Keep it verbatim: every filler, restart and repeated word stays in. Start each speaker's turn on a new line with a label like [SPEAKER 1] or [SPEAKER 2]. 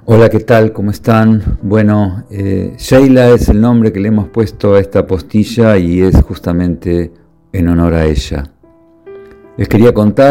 [SPEAKER 1] Hola, ¿qué tal? ¿Cómo están? Bueno, eh, Sheila es el nombre que le hemos puesto a esta postilla y es justamente en honor a ella. Les quería contar